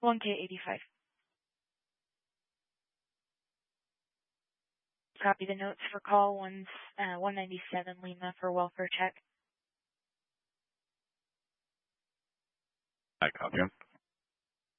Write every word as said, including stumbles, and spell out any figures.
one K eighty-five. Copy the notes for call one, uh, one ninety-seven Lima for welfare check. I copy him.